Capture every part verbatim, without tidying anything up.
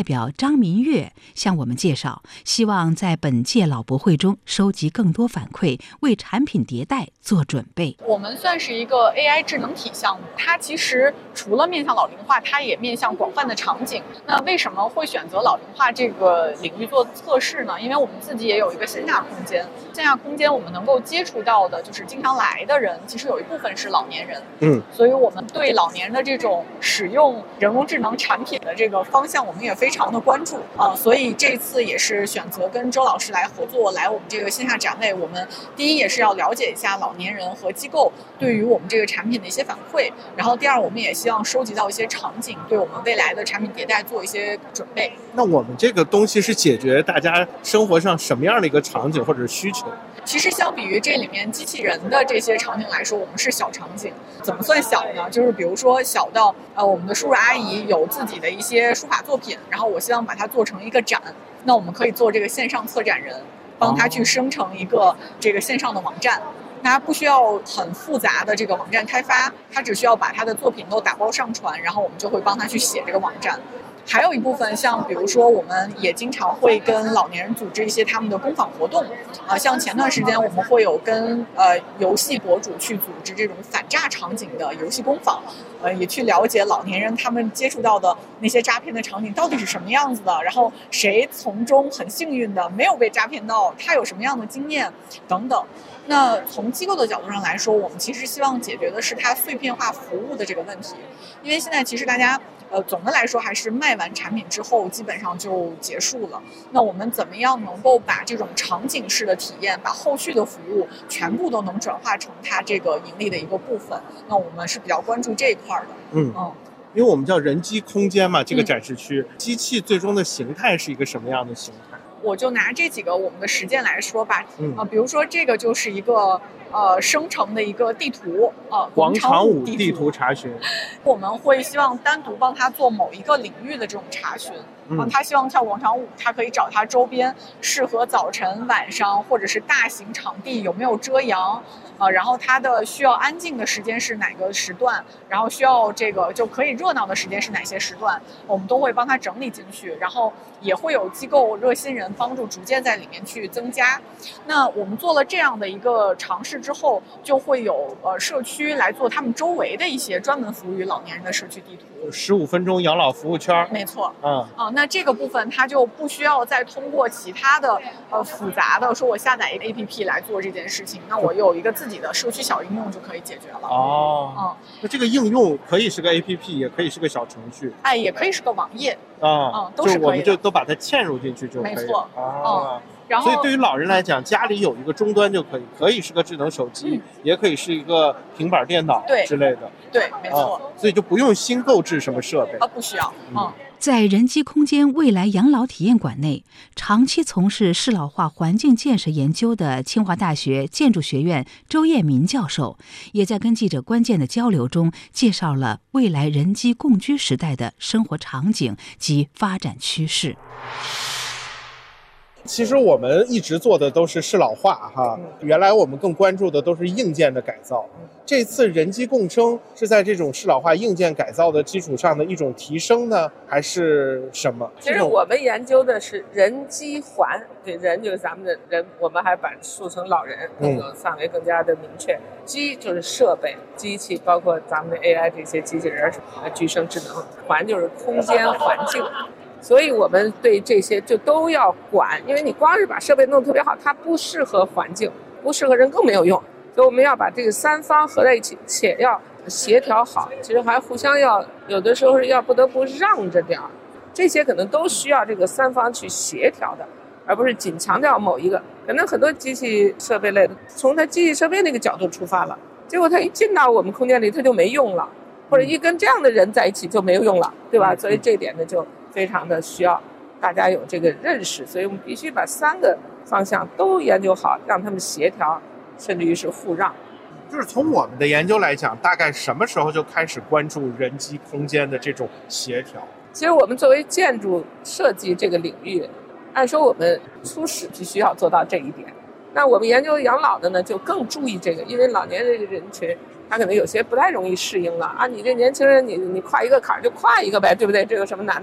代表张明月向我们介绍，希望在本届老博会中收集更多反馈，为产品迭代做准备。 我们算是一个 A I 智能体项目，它其实除了面向老龄化，它也面向广泛的场景。那为什么会选择老龄化这个领域做测试呢？因为我们自己也有一个线下空间，线下空间我们能够接触到的就是经常来的人，其实有一部分是老年人， 嗯， 所以我们对老年人的这种使用人工智能产品的这个方向，我们也非常的关注啊。所以这次也是选择跟周老师来合作，来我们这个线下展位。我们第一也是要了解一下老年人和机构对于我们这个产品的一些反馈，然后第二，我们也希望收集到一些场景，对我们未来的产品迭代做一些准备。 那我们这个东西是解决大家生活上什么样的一个场景或者需求？ 其实相比于这里面机器人的这些场景来说，我们是小场景。怎么算小呢？就是比如说小到呃我们的叔叔阿姨有自己的一些书法作品，然后我希望把它做成一个展，那我们可以做这个线上策展人，帮他去生成一个这个线上的网站。它不需要很复杂的这个网站开发，它只需要把他的作品都打包上传，然后我们就会帮他去写这个网站。还有一部分像比如说我们也经常会跟老年人组织一些他们的工坊活动，呃，像前段时间我们会有跟呃游戏博主去组织这种反诈场景的游戏工坊，呃，也去了解老年人他们接触到的那些诈骗的场景到底是什么样子的，然后谁从中很幸运的没有被诈骗到，他有什么样的经验等等。那从机构的角度上来说，我们其实希望解决的是它碎片化服务的这个问题，因为现在其实大家呃总的来说还是卖完产品之后基本上就结束了。那我们怎么样能够把这种场景式的体验，把后续的服务全部都能转化成它这个盈利的一个部分？那我们是比较关注这一块的。 嗯嗯。因为我们叫人机空间嘛，这个展示区、嗯、机器最终的形态是一个什么样的形态？ 我就拿这几个我们的实践来说吧， 嗯呃，比如说这个就是一个呃生成的一个地图，呃， 广场舞地图查询， 我们会希望单独帮他做某一个领域的这种查询。嗯，他希望跳广场舞，他可以找他周边适合早晨、晚上或者是大型场地有没有遮阳，呃，然后他的需要安静的时间是哪个时段，然后需要这个就可以热闹的时间是哪些时段，我们都会帮他整理进去，然后也会有机构热心人帮助逐渐在里面去增加。那我们做了这样的一个尝试之后，就会有呃社区来做他们周围的一些专门服务于老年人的社区地图， 十五分钟养老服务圈。 没错， 嗯啊，那这个部分它就不需要再通过其他的呃复杂的说我下载一个 A P P 来做这件事情，那我有一个自己的社区小应用就可以解决了。 哦， 嗯， 那这个应用可以是个 A P P， 也可以是个小程序， 哎，也可以是个网页啊， 嗯，都是可以的， 就我们就都把它嵌入进去就可以了。 没错， 啊。 嗯，然后所以对于老人来讲，家里有一个终端就可以，可以是个智能手机，嗯、也可以是一个平板电脑之类的。 对，对没错、 啊。所以就不用新购置什么设备啊，不需要。嗯。嗯在人机空间未来养老体验馆内，长期从事适老化环境建设研究的清华大学建筑学院周彦民教授，也在跟记者关键的交流中介绍了未来人机共居时代的生活场景及发展趋势。 其实我们一直做的都是适老化哈，原来我们更关注的都是硬件的改造，这次人机共生是在这种适老化硬件改造的基础上的一种提升呢，还是什么？ 其实我们研究的是人机环，对，人就是咱们的人，我们还把树成老人，更有范围更加的明确。嗯、机就是设备、机器，包括咱们的 A I 这些机器人，呃，具生智能。环就是空间环境。所以我们对这些就都要管，因为你光是把设备弄得特别好，它不适合环境，不适合人更没有用。所以我们要把这个三方合在一起，且要协调好，其实还互相要有的时候是要不得不让着点儿，这些可能都需要这个三方去协调的，而不是仅强调某一个。可能很多机器设备类的，从它机器设备那个角度出发了，结果它一进到我们空间里，它就没用了，或者一跟这样的人在一起就没有用了，对吧？所以这点呢就非常的需要大家有这个认识，所以我们必须把三个方向都研究好，让他们协调，甚至于是互让。 就是从我们的研究来讲，大概什么时候就开始关注人机空间的这种协调？ 其实我们作为建筑设计这个领域，按说我们初始就需要做到这一点。那我们研究养老的呢，就更注意这个，因为老年人人群他可能有些不太容易适应了啊。你这年轻人，你你跨一个坎儿就跨一个呗，对不对？这有什么难的？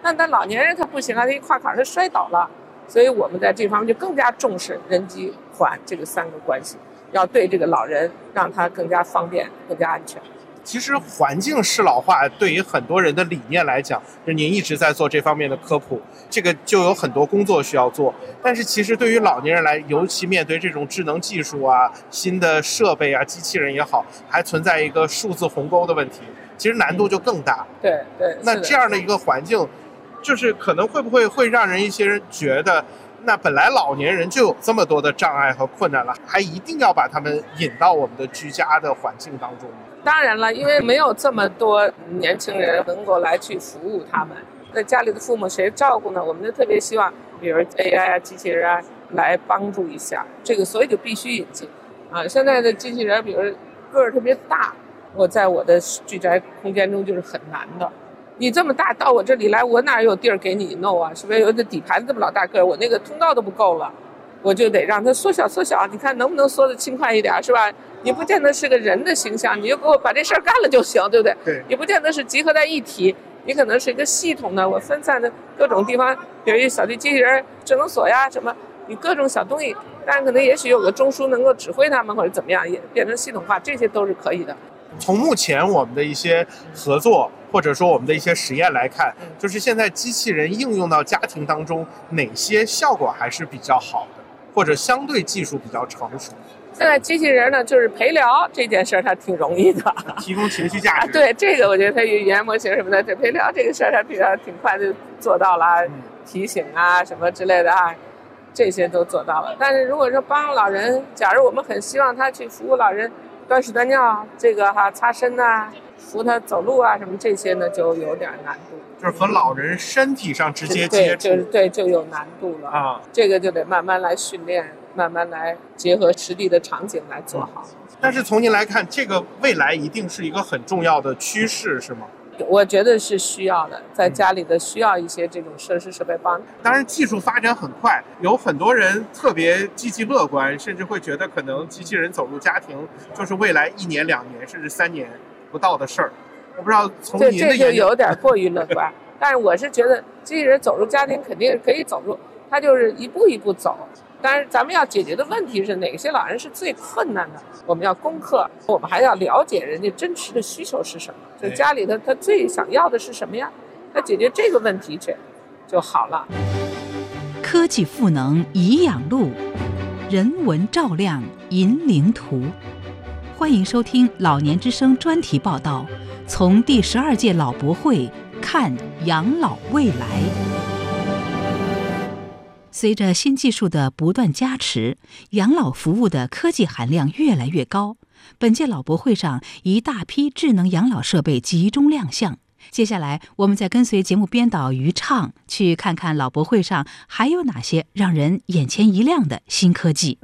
那但老年人他不行啊，他一跨坎他摔倒了，所以我们在这方面就更加重视人机环这个三个关系，要对这个老人让他更加方便、更加安全。 其实环境适老化对于很多人的理念来讲，就是您一直在做这方面的科普，这个就有很多工作需要做。但是其实对于老年人来，尤其面对这种智能技术啊、新的设备啊、机器人也好，还存在一个数字鸿沟的问题，其实难度就更大。 嗯、对对。 那这样的一个环境，就是可能会不会会让人一些人觉得，那本来老年人就有这么多的障碍和困难了，还一定要把他们引到我们的居家的环境当中？ 当然了，因为没有这么多年轻人能够来去服务他们，那家里的父母谁照顾呢？我们就特别希望，比如 A I 啊、机器人啊来帮助一下这个，所以就必须引进啊。现在的机器人，比如个儿特别大，我在我的居宅空间中就是很难的。你这么大到我这里来，我哪有地儿给你弄啊？是不是？有的底盘这么老大个儿，我那个通道都不够了，我就得让它缩小缩小，你看能不能缩得轻快一点，是吧？你不见得是个人的形象，你就给我把这事儿干了就行，对不对？ 对。 你不见得是集合在一体，你可能是一个系统的，我分散的各种地方，比如小的机器人、智能锁呀什么，你各种小东西，但可能也许有个中枢能够指挥他们或者怎么样，也变成系统化，这些都是可以的。 从目前我们的一些合作或者说我们的一些实验来看，就是现在机器人应用到家庭当中，哪些效果还是比较好的，或者相对技术比较成熟？ 现在机器人呢，就是陪聊这件事儿，它挺容易的， 提供情绪价值。 啊、对这个，我觉得它语言模型什么的，这陪聊这个事儿，它比较挺快就做到了，嗯、提醒啊什么之类的啊，这些都做到了。但是如果说帮老人，假如我们很希望他去服务老人端屎端尿，这个哈、啊、擦身呐、啊、扶他走路啊什么这些呢，就有点难度。 就是和老人身体上直接接触， 对，就是对，就有难度了啊。这个就得慢慢来训练，慢慢来结合实地的场景来做好。 但是从您来看，这个未来一定是一个很重要的趋势，是吗？ 我觉得是需要的，在家里的需要一些这种设施设备帮。 当然，技术发展很快，有很多人特别积极乐观，甚至会觉得可能机器人走入家庭就是未来一年、两年甚至三年不到的事儿。我不知道从您的这这就有点过于乐观，但是我是觉得机器人走入家庭肯定是可以走入，它就是一步一步走。但是咱们要解决的问题是哪些老人是最困难的，我们要攻克，我们还要了解人家真实的需求是什么，就家里的他最想要的是什么呀？那解决这个问题去就好了。 科技赋能颐养路，人文照亮引领图。欢迎收听老年之声专题报道，从第十二届老博会看养老未来。随着新技术的不断加持，养老服务的科技含量越来越高。本届老博会上，一大批智能养老设备集中亮相。接下来，我们再跟随节目编导于畅，去看看老博会上还有哪些让人眼前一亮的新科技。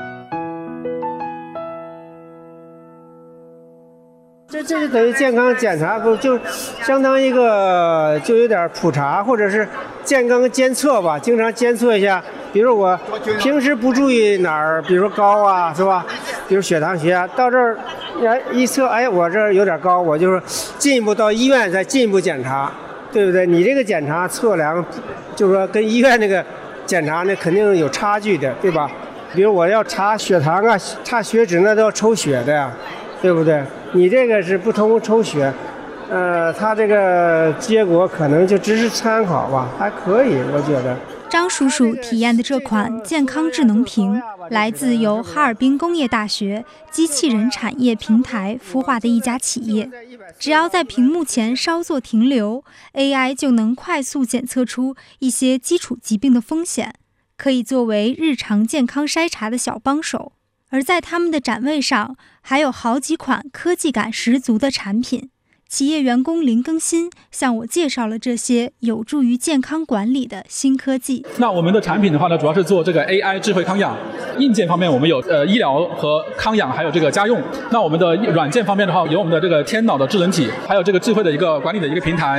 这这就等于健康检查，不就相当一个就有点普查或者是健康监测吧，经常监测一下。比如我平时不注意哪儿，比如高啊，是吧？比如血糖血压，到这儿哎一测，哎我这儿有点高，我就是进一步到医院再进一步检查，对不对？你这个检查测量，就是说跟医院那个检查那肯定有差距的，对吧？比如我要查血糖啊，查血脂那都要抽血的呀，对不对？你这个是不通过抽血，呃，他这个结果可能就只是参考吧，还可以，我觉得。 张叔叔体验的这款健康智能屏，来自由哈尔滨工业大学机器人产业平台孵化的一家企业。只要在屏幕前稍作停留 ，A I 就能快速检测出一些基础疾病的风险，可以作为日常健康筛查的小帮手。而在他们的展位上，还有好几款科技感十足的产品。企业员工林更新向我介绍了这些有助于健康管理的新科技。 那我们的产品的话呢，主要是做这个 A I 智慧康养。硬件方面，我们有呃医疗和康养，还有这个家用。那我们的软件方面的话，有我们的这个天脑的智能体，还有这个智慧的一个管理的一个平台。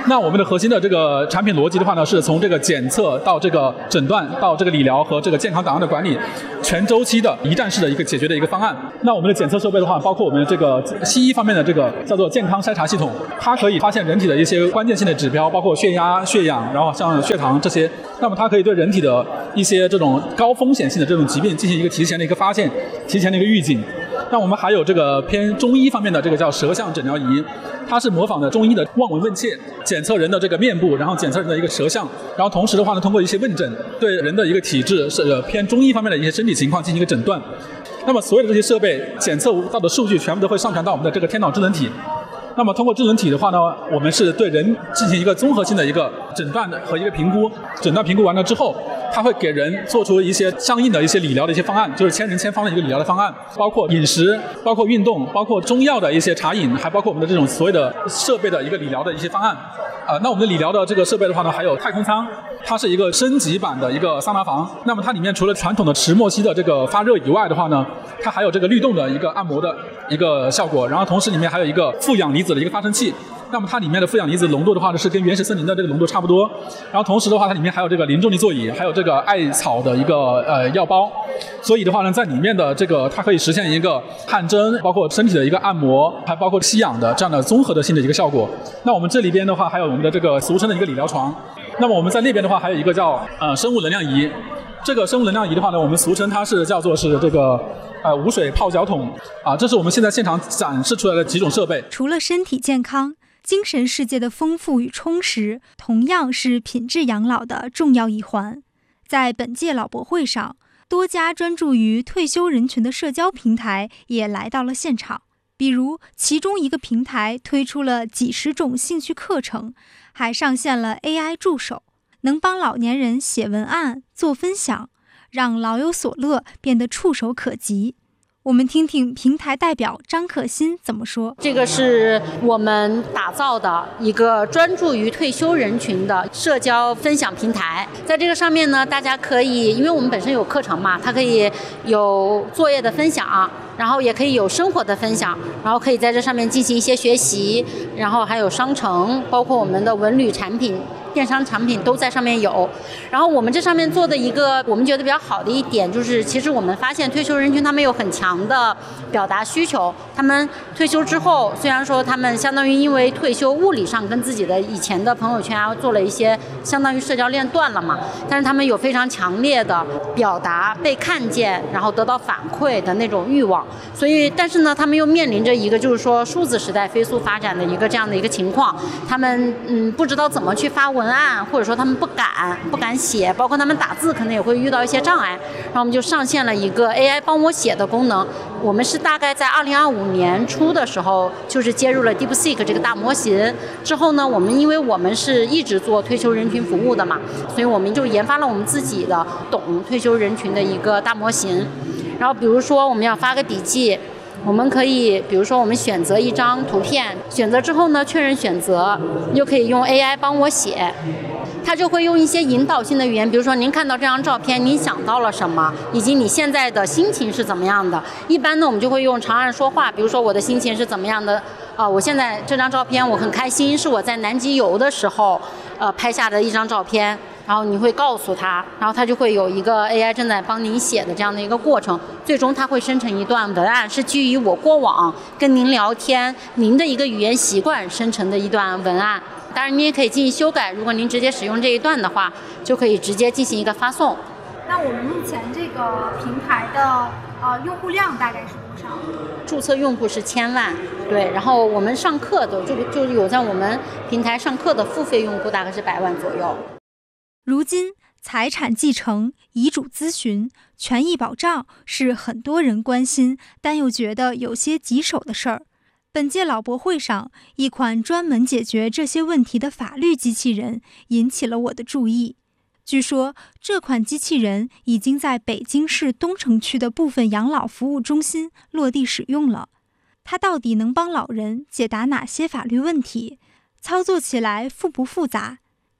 那我们的核心的这个产品逻辑的话呢，是从这个检测到这个诊断到这个理疗和这个健康档案的管理，全周期的一站式的一个解决的一个方案。那我们的检测设备的话，包括我们的这个西医方面的这个叫做健康筛查系统，它可以发现人体的一些关键性的指标，包括血压、血氧，然后像血糖这些。那么它可以对人体的一些这种高风险性的这种疾病进行一个提前的一个发现，提前的一个预警。那我们还有这个偏中医方面的这个叫舌象诊疗仪，它是模仿的中医的望闻问切，检测人的这个面部，然后检测人的一个舌象，然后同时的话呢，通过一些问诊，对人的一个体质是偏中医方面的一些身体情况进行一个诊断。那么所有的这些设备检测到的数据全部都会上传到我们的这个天脑智能体。那么通过智能体的话呢，我们是对人进行一个综合性的一个诊断和一个评估，诊断评估完了之后，它会给人做出一些相应的一些理疗的一些方案，就是千人千方的一个理疗的方案，包括饮食，包括运动，包括中药的一些茶饮，还包括我们的这种所谓的设备的一个理疗的一些方案。呃，那我们的理疗的这个设备的话呢，还有太空舱，它是一个升级版的一个桑拿房。那么它里面除了传统的石墨烯的这个发热以外的话呢，它还有这个律动的一个按摩的一个效果，然后同时里面还有一个负氧离子的一个发生器。那么它里面的负氧离子浓度的话呢，是跟原始森林的这个浓度差不多。然后同时的话，它里面还有这个零重力座椅，还有这个艾草的一个呃药包。所以的话呢，在里面的这个它可以实现一个汗蒸，包括身体的一个按摩，还包括吸氧的这样的综合的性的一个效果。那我们这里边的话，还有我们的这个俗称的一个理疗床。那么我们在那边的话，还有一个叫呃生物能量仪。这个生物能量仪的话呢，我们俗称它是叫做是这个呃无水泡脚桶啊，这是我们现在现场展示出来的几种设备。 除了身体健康，精神世界的丰富与充实，同样是品质养老的重要一环。在本届老博会上，多家专注于退休人群的社交平台也来到了现场。比如，其中一个平台推出了几十种兴趣课程，还上线了 A I 助手，能帮老年人写文案、做分享，让老有所乐变得触手可及。我们听听平台代表张可欣怎么说。 这个是我们打造的一个专注于退休人群的社交分享平台。在这个上面呢，大家可以，因为我们本身有课程嘛，它可以有作业的分享，然后也可以有生活的分享，然后可以在这上面进行一些学习，然后还有商城，包括我们的文旅产品、电商产品都在上面有。然后我们这上面做的一个我们觉得比较好的一点就是，其实我们发现退休人群他们有很强的表达需求。他们退休之后，虽然说他们相当于因为退休物理上跟自己的以前的朋友圈啊做了一些相当于社交链断了嘛，但是他们有非常强烈的表达、被看见，然后得到反馈的那种欲望。所以，但是呢，他们又面临着一个就是说数字时代飞速发展的一个这样的一个情况，他们嗯不知道怎么去发文案，或者说他们不敢不敢写，包括他们打字可能也会遇到一些障碍。然后我们就上线了一个 A I 帮我写的功能。我们是大概在二零二五年初的时候，就是接入了 DeepSeek 这个大模型之后呢，我们因为我们是一直做退休人群服务的嘛，所以我们就研发了我们自己的懂退休人群的一个大模型。然后比如说我们要发个笔记，我们可以比如说我们选择一张图片，选择之后呢确认选择，又可以用 A I 帮我写，它就会用一些引导性的语言，比如说您看到这张照片您想到了什么，以及你现在的心情是怎么样的。一般呢我们就会用长按说话，比如说我的心情是怎么样的啊、呃，我现在这张照片我很开心，是我在南极游的时候呃拍下的一张照片。然后你会告诉他，然后他就会有一个 A I 正在帮您写的这样的一个过程，最终它会生成一段文案，是基于我过往跟您聊天您的一个语言习惯生成的一段文案。当然您也可以进行修改，如果您直接使用这一段的话，就可以直接进行一个发送。 那我们目前这个平台的呃用户量大概是多少？ 注册用户是千万，对，然后我们上课的就就有在我们平台上课的付费用户大概是百万左右。 如今，财产继承、遗嘱咨询、权益保障是很多人关心，但又觉得有些棘手的事儿。本届老博会上，一款专门解决这些问题的法律机器人引起了我的注意。据说，这款机器人已经在北京市东城区的部分养老服务中心落地使用了。它到底能帮老人解答哪些法律问题？操作起来复不复杂？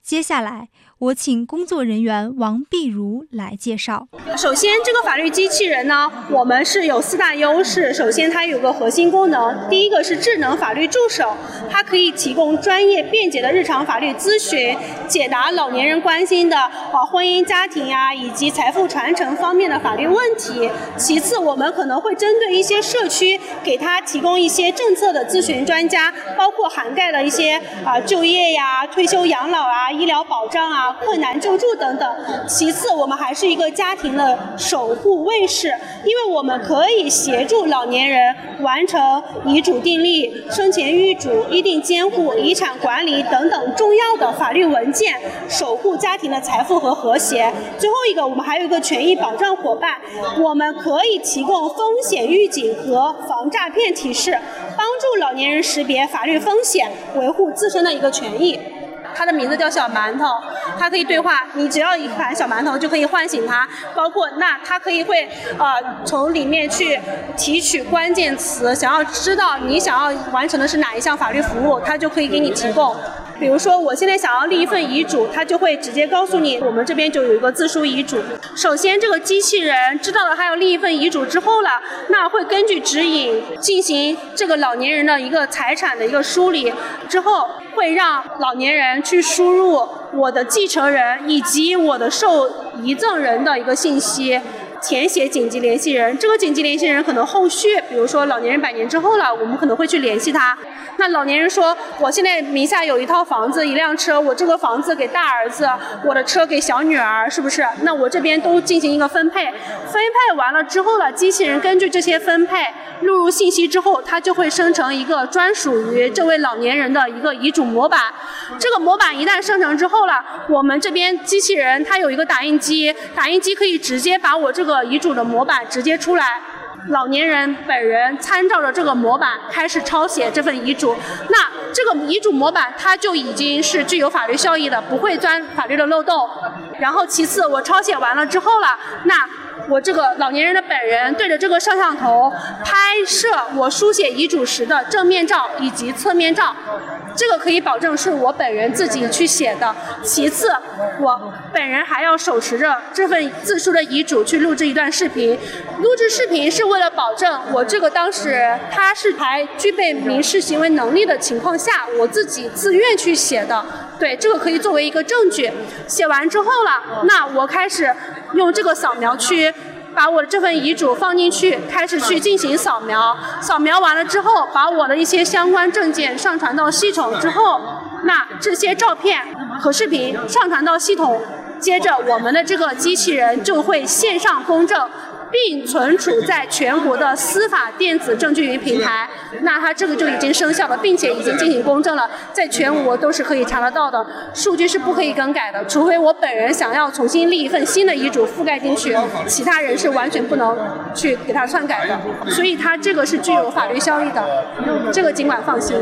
接下来，我请工作人员王碧如来介绍。 首先，这个法律机器人呢，我们是有四大优势。首先，它有个核心功能，第一个是智能法律助手，它可以提供专业便捷的日常法律咨询，解答老年人关心的啊婚姻家庭呀、以及财富传承方面的法律问题。其次，我们可能会针对一些社区，给它提供一些政策的咨询专家，包括涵盖了一些啊就业呀、退休养老啊、医疗保障啊、困难救助等等。其次，我们还是一个家庭的守护卫士，因为我们可以协助老年人完成遗嘱订立、生前预嘱、议定监护、遗产管理等等重要的法律文件，守护家庭的财富和和谐。最后一个，我们还有一个权益保障伙伴，我们可以提供风险预警和防诈骗提示，帮助老年人识别法律风险，维护自身的一个权益。它的名字叫小馒头，它可以对话，你只要一喊小馒头就可以唤醒它，包括那它可以会呃从里面去提取关键词，想要知道你想要完成的是哪一项法律服务，它就可以给你提供。比如说我现在想要立一份遗嘱，它就会直接告诉你，我们这边就有一个自书遗嘱。首先这个机器人知道了它要立一份遗嘱之后了，那会根据指引进行这个老年人的一个财产的一个梳理，之后会让老年人去输入我的继承人以及我的受遗赠人的一个信息，填写紧急联系人。这个紧急联系人可能后续，比如说老年人百年之后了，我们可能会去联系他。那老年人说，我现在名下有一套房子、一辆车，我这个房子给大儿子，我的车给小女儿，是不是？那我这边都进行一个分配，分配完了之后了，机器人根据这些分配录入信息之后，它就会生成一个专属于这位老年人的一个遗嘱模板。这个模板一旦生成之后了，我们这边机器人它有一个打印机，打印机可以直接把我这个遗嘱的模板直接出来，老年人本人参照着这个模板开始抄写这份遗嘱。那这个遗嘱模板它就已经是具有法律效益的，不会钻法律的漏洞。然后其次，我抄写完了之后了，那我这个老年人的本人对着这个摄像头拍摄我书写遗嘱时的正面照以及侧面照，这个可以保证是我本人自己去写的。其次，我本人还要手持着这份自书的遗嘱去录制一段视频，录制视频是为了保证我这个当事人他是还具备民事行为能力的情况下，我自己自愿去写的。对，这个可以作为一个证据。写完之后了，那我开始用这个扫描区把我的这份遗嘱放进去，开始去进行扫描。扫描完了之后，把我的一些相关证件上传到系统之后，那这些照片和视频上传到系统，接着我们的这个机器人就会线上公证，并存储在全国的司法电子证据云平台。那它这个就已经生效了，并且已经进行公证了，在全国都是可以查得到的，数据是不可以更改的，除非我本人想要重新立一份新的遗嘱覆盖进去，其他人是完全不能去给它篡改的。所以它这个是具有法律效力的，这个尽管放心。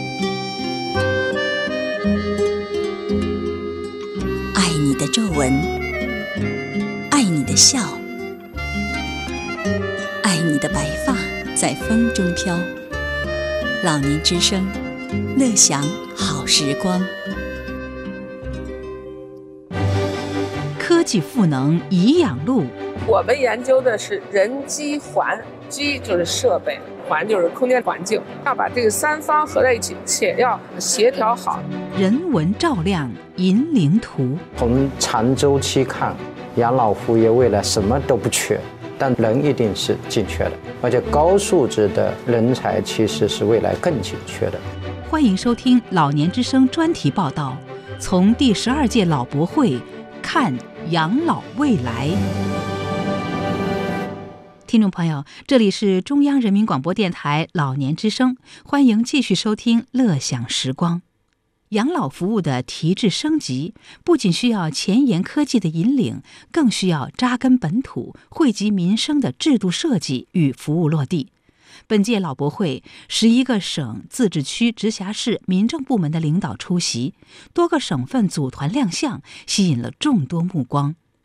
爱你的皱纹，爱你的笑，爱你的白发在风中飘。老年之声，乐享好时光。 科技赋能颐养路。 我们研究的是人机环，机就是设备，环就是空间环境，要把这个三方合在一起，且要协调好。 人文照亮银灵图。 从长周期看，养老服务业未来什么都不缺，但人一定是紧缺的，而且高素质的人才其实是未来更紧缺的。 欢迎收听老年之声专题报道，从第十二届老博会看养老未来。听众朋友，这里是中央人民广播电台老年之声，欢迎继续收听乐享时光。养老服务的提质升级，不仅需要前沿科技的引领，更需要扎根本土、惠及民生的制度设计与服务落地。本届老博会，十一个省、自治区、直辖市民政部门的领导出席，多个省份组团亮相，吸引了众多目光。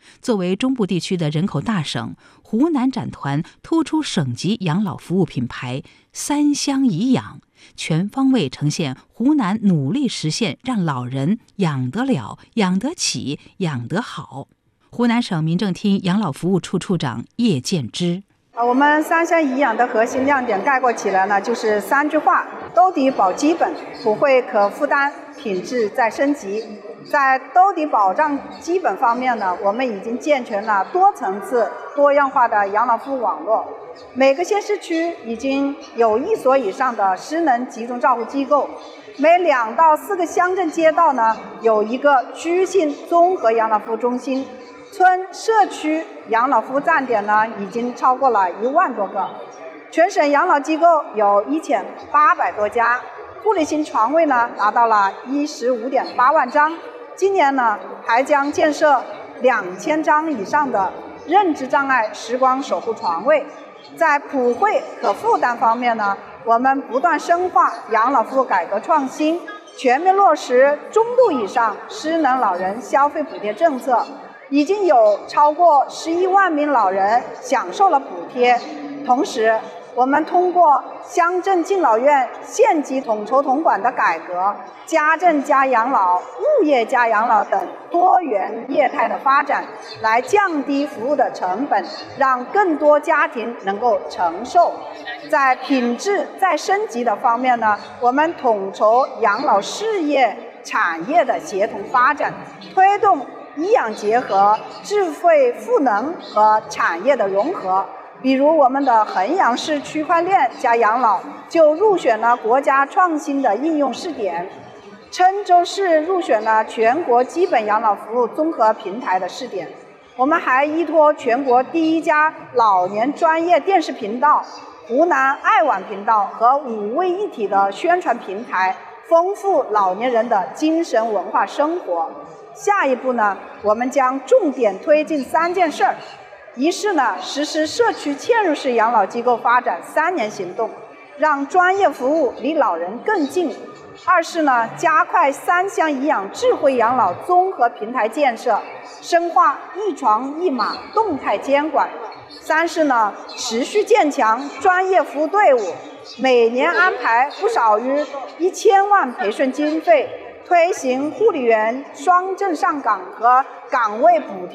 作为中部地区的人口大省，湖南展团突出省级养老服务品牌三乡颐养，全方位呈现湖南努力实现让老人养得了、养得起、养得好。湖南省民政厅养老服务处处长叶建之。 呃，我们三乡颐养的核心亮点概括起来呢，就是三句话：兜底保基本，普惠可负担，品质再升级。在兜底保障基本方面呢，我们已经健全了多层次、多样化的养老服务网络。每个县市区已经有一所以上的失能集中照护机构，每两到四个乡镇街道呢，有一个区域性综合养老服务中心。村社区养老服务站点呢，已经超过了一万多个，全省养老机构有一千八百多家，护理型床位呢达到了一十五点八万张。今年呢，还将建设两千张以上的认知障碍时光守护床位。在普惠可负担方面呢，我们不断深化养老服务改革创新，全面落实中度以上失能老人消费补贴政策。已经有超过十一万名老人享受了补贴。同时，我们通过乡镇敬老院县级统筹统管的改革，家政加养老、物业加养老等多元业态的发展，来降低服务的成本，让更多家庭能够承受。在品质再升级的方面呢，我们统筹养老事业产业的协同发展，推动医养结合、智慧赋能和产业的融合。比如我们的衡阳市区块链加养老就入选了国家创新的应用试点，郴州市入选了全国基本养老服务综合平台的试点。我们还依托全国第一家老年专业电视频道湖南爱晚频道和五位一体的宣传平台，丰富老年人的精神文化生活。下一步呢，我们将重点推进三件事儿：一是呢，实施社区嵌入式养老机构发展三年行动，让专业服务离老人更近；二是呢，加快三乡颐养智慧养老综合平台建设，深化一床一码动态监管；三是呢，持续建强专业服务队伍，每年安排不少于一千万培训经费，推行护理员双证上岗和岗位补贴